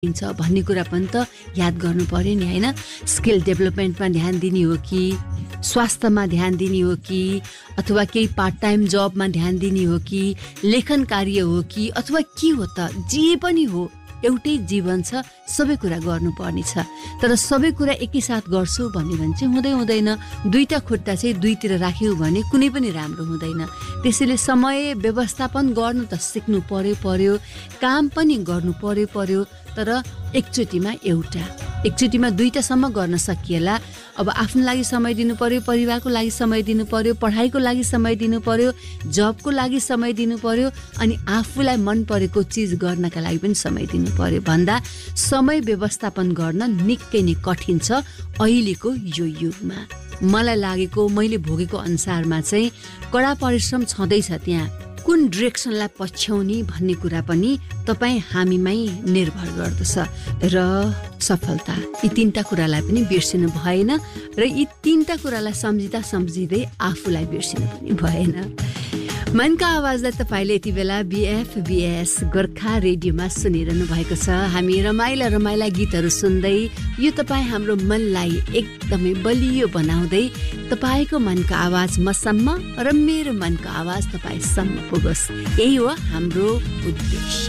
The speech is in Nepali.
दिन्छ भन्ने कुरा पनि त याद गर्नु पर्यो नि हैन। स्किल डेभलपमेन्टमा ध्यान दिने हो कि स्वास्थ्यमा ध्यान दिने हो कि अथवा केही पार्ट टाइम जबमा ध्यान दिने हो कि लेखन कार्य हो कि अथवा के हो त, जे पनि हो एउटै जीवन छ, सबै कुरा गर्नुपर्ने छ। तर सबै कुरा एकैसाथ गर्छु भन्ने भने चाहिँ हुँदैन। दुईटा खुट्टा चाहिँ दुईतिर राख्यौ भने कुनै पनि राम्रो हुँदैन। त्यसैले समय व्यवस्थापन गर्नु त सिक्नु पर्यो, काम पनि गर्नु पर्यो, तर एकचोटिमा दुईटासम्म गर्न सकिएला। अब आफ्नो लागि समय दिनु पर्यो, परिवारको लागि समय दिनु पर्यो, पढाइको लागि समय दिनु पर्यो, जबको लागि समय दिनु पर्यो, अनि आफूलाई मन परेको चिज गर्नका लागि पनि समय दिनु पर्यो भन्दा समय व्यवस्थापन गर्न निकै नै कठिन छ अहिलेको यो युगमा। मलाई लागेको, मैले भोगेको अनुसारमा चाहिँ कडा परिश्रम छँदैछ। त्यहाँ कुन डिरेक्सनलाई पछ्याउने भन्ने कुरा पनि तपाईँ हामीमै निर्भर गर्दछ। र सफलता, यी तीनटा कुरालाई पनि बिर्सिनु भएन र यी तीनटा कुरालाई सम्झिँदै आफूलाई बिर्सिनु पनि भएन। मनका आवाजलाई तपाईँले यति बेला BFBS गोर्खा रेडियोमा सुनिरहनु भएको छ। हामी रमाइला गीतहरू सुन्दै यो तपाईँ हाम्रो मनलाई एकदमै बलियो बनाउँदै तपाईँको मनको आवाज मसम्म र मेरो मनको आवाज तपाईँसम्म पुगोस्, यही हो हाम्रो उद्देश्य।